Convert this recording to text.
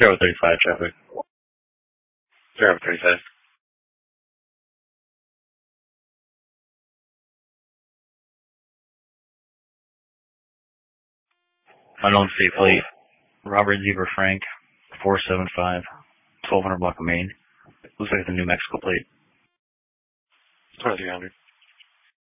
035 traffic. 035. Unknown state plate. Robert Zebra Frank, 475, 1200 block of Maine. Looks like it's a New Mexico plate. 2300.